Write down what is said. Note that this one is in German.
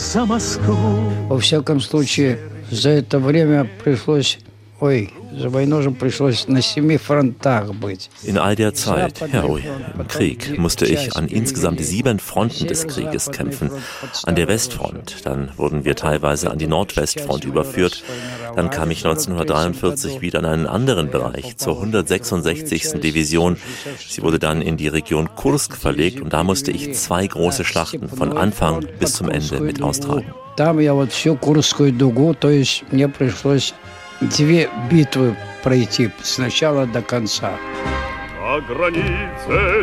за Москву. Во всяком случае, за это время пришлось... за войну же пришлось на 7 фронтах быть. In all der Zeit, im Krieg, musste ich an insgesamt 7 Fronten des Krieges kämpfen. An der Westfront, dann wurden wir teilweise an die Nordwestfront überführt. Dann kam ich 1943 wieder in einen anderen Bereich, zur 166. Division. Sie wurde dann in die Region Kursk verlegt und da musste ich 2 große Schlachten von Anfang bis zum Ende mit austragen. Там я вот всю Курскую дугу, то есть мне пришлось 2 битвы пройти с начала до конца. На границе